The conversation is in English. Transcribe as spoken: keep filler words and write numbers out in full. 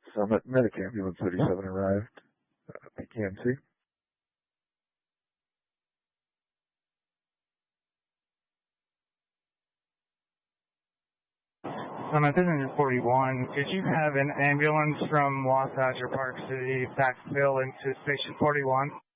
Summit Medic Ambulance thirty-seven arrived. Uh, P K M C. Summit, this is forty-one. Could you have an ambulance from Wasatch or Park City backfill into Station forty-one?